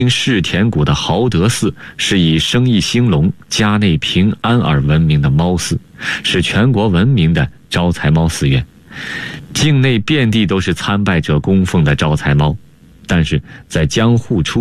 世田谷的豪德寺是以生意兴隆、家内平安而闻名的猫寺，是全国闻名的招财猫寺院。境内遍地都是参拜者供奉的招财猫，但是在江户出